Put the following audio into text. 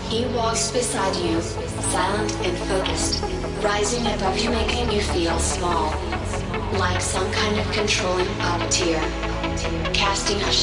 He walks beside you, silent and focused, rising above you, making you feel small, like some kind of controlling puppeteer, casting a